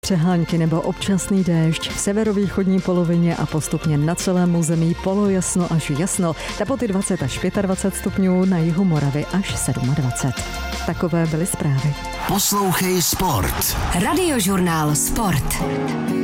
Přehánky nebo občasný déšť v severovýchodní polovině a postupně na celém území polojasno až jasno. Teploty 20 až 25 stupňů, na jihu Moravy až 27. Takové byly zprávy. Poslouchej Sport. Radiožurnál Sport.